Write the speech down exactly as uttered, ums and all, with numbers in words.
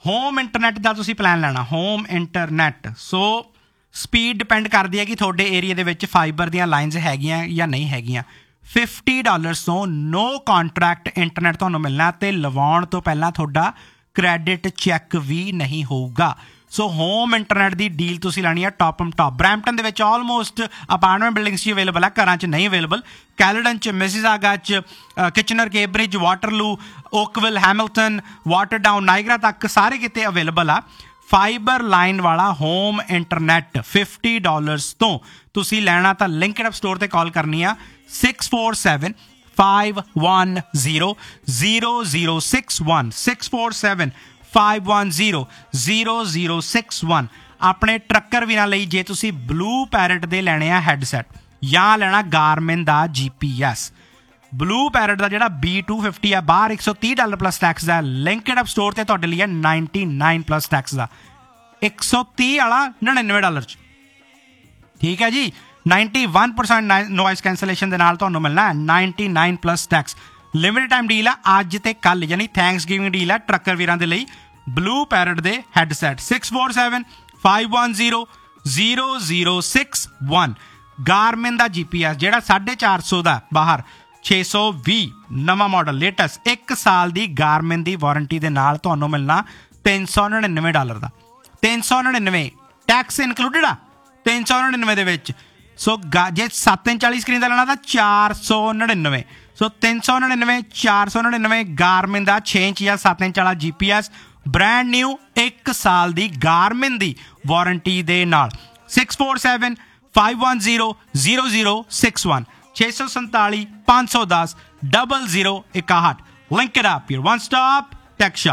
Home internet ਦਾ ਤੁਸੀਂ plan ਲੈਣਾ, home internet. ਸੋ speed depend ਕਰਦੀ ਹੈ ਕਿ ਤੁਹਾਡੇ ਏਰੀਏ ਦੇ ਵਿੱਚ ਫਾਈਬਰ ਦੀਆਂ ਲਾਈਨਸ ਹੈਗੀਆਂ ਜਾਂ ਨਹੀਂ ਹੈਗੀਆਂ। ਫਿਫਟੀ ਡਾਲਰਸ ਤੋਂ ਨੋ ਕੰਟਰੈਕਟ ਇੰਟਰਨੈਟ ਤੁਹਾਨੂੰ ਮਿਲਣਾ ਅਤੇ ਲਵਾਉਣ ਤੋਂ ਪਹਿਲਾਂ ਤੁਹਾਡਾ ਕ੍ਰੈਡਿਟ ਚੈੱਕ ਵੀ ਨਹੀਂ ਹੋਊਗਾ। ਸੋ ਹੋਮ ਇੰਟਰਨੈਟ ਦੀ ਡੀਲ ਤੁਸੀਂ ਲੈਣੀ ਹੈ ਟਾਪ ਐਂਡ ਟਾਪ। ਬਰੈਂਪਟਨ ਦੇ ਵਿੱਚ ਆਲਮੋਸਟ ਅਪਾਰਟਮੈਂਟ ਬਿਲਡਿੰਗਸ 'ਚ ਅਵੇਲੇਬਲ ਹੈ, ਘਰਾਂ 'ਚ ਨਹੀਂ ਅਵੇਲੇਬਲ। ਕੈਲਡਨ 'ਚ, ਮਿਸੀਸਾਗਾ 'ਚ, Kitchener, ਕੇਬਰਿਜ, Waterloo, Oakville, Hamilton, ਵਾਟਰਡਾਊਨ, Niagara ਤੱਕ ਸਾਰੇ ਕਿਤੇ ਅਵੇਲੇਬਲ ਆ ਫਾਈਬਰ ਲਾਈਨ ਵਾਲਾ ਹੋਮ ਇੰਟਰਨੈਟ। ਫਿਫਟੀ ਡਾਲਰਸ ਤੋਂ ਤੁਸੀਂ ਲੈਣਾ ਤਾਂ ਲਿੰਕਡ ਅਪ ਸਟੋਰ 'ਤੇ ਕਾਲ ਕਰਨੀ ਆ six four seven five one zero zero zero six one six four seven five one zero zero zero six one। ਆਪਣੇ ਟਰੱਕਰ ਵੀਰਾਂ ਲਈ ਜੇ ਤੁਸੀਂ ਬਲੂ ਪੈਰਟ ਦੇ ਲੈਣੇ ਆ ਹੈਡਸੈਟ ਜਾਂ ਲੈਣਾ ਗਾਰਮਿਨ ਦਾ ਜੀ ਪੀ ਐਸ। ਬਲੂ ਪੈਰਟ ਦਾ ਜਿਹੜਾ ਬੀ ਟੂ ਫਿਫਟੀ ਆ ਬਾਹਰ ਇੱਕ ਸੌ ਤੀਹ ਡਾਲਰ ਪਲੱਸ ਟੈਕਸ ਦਾ, ਲਿੰਕਡ ਅਪ ਸਟੋਰ 'ਤੇ ਤੁਹਾਡੇ ਲਈ ਹੈ ਨਾਈਨਟੀ ਨਾਈਨ ਪਲੱਸ ਟੈਕਸ ਦਾ। ਇੱਕ ਸੌ ਤੀਹ ਵਾਲਾ ਨੜਿਨਵੇਂ ਡਾਲਰ 'ਚ, ਠੀਕ ਹੈ ਜੀ। Ninety one percent noise cancellation ਦੇ ਨਾਲ ਤੁਹਾਨੂੰ ਮਿਲਣਾ ਹੈ ninety nine plus tax. Limited time deal ਆ ਅੱਜ ਤੇ ਕੱਲ੍ਹ, ਯਾਨੀ ਥੈਂਕਸ ਗਿਵਿੰਗ ਡੀਲ ਆ ਟਰੱਕਰ ਵੀਰਾਂ ਦੇ ਲਈ। ਬਲੂ ਪੈਰਟ ਦੇ headset six four seven five one zero zero zero six one. ਗਾਰਮਿਨ ਦਾ ਜੀ ਪੀ ਐਸ ਜਿਹੜਾ ਸਾਢੇ ਚਾਰ ਸੌ ਦਾ ਬਾਹਰ ਛੇ ਸੌ ਵੀਹ ਨਵਾਂ ਮਾਡਲ ਲੇਟੈਸਟ, ਇੱਕ ਸਾਲ ਦੀ ਗਾਰਮਿਨ ਦੀ ਵਾਰੰਟੀ ਦੇ ਨਾਲ ਤੁਹਾਨੂੰ ਮਿਲਣਾ ਤਿੰਨ ਸੌ ਨੜਿਨਵੇਂ ਡਾਲਰ ਦਾ। ਤਿੰਨ ਸੌ ਨੜਿਨਵੇਂ ਟੈਕਸ ਇਨਕਲੂਡਿਡ ਆ ਤਿੰਨ ਸੌ ਨੜਿਨਵੇਂ ਦੇ ਵਿੱਚ। ਸੋ ਗਾ ਜੇ ਸੱਤ ਇੰਚ ਵਾਲੀ ਸਕਰੀਨ ਦਾ ਲੈਣਾ ਤਾਂ ਚਾਰ ਸੌ ਨੜਿਨਵੇਂ। ਸੋ ਤਿੰਨ ਸੌ ਨੜਿਨਵੇਂ, ਚਾਰ ਸੌ ਨੜਿਨਵੇਂ। ਗਾਰਮਿਨ ਦਾ ਛੇ ਇੰਚ ਜਾਂ ਸੱਤ ਇੰਚ ਵਾਲਾ ਜੀ ਪੀ ਐਸ ਬ੍ਰੈਂਡ ਨਿਊ ਇੱਕ ਸਾਲ ਦੀ ਗਾਰਮਿਨ ਦੀ ਵਾਰੰਟੀ ਦੇ ਨਾਲ। Six four seven five one zero zero zero six one ਛੇ ਸੌ ਸੰਤਾਲੀ ਪੰਜ ਸੌ ਦਸ ਡਬਲ ਜ਼ੀਰੋ ਇਕਾਹਠ। Link it up, your one stop tech shop.